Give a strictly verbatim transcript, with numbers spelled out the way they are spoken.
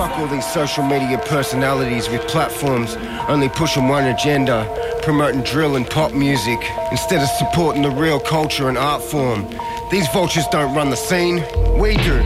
Fuck all these social media personalities with platforms only pushing one agenda, promoting drill and pop music instead of supporting the real culture and art form. These vultures don't run the scene, we do.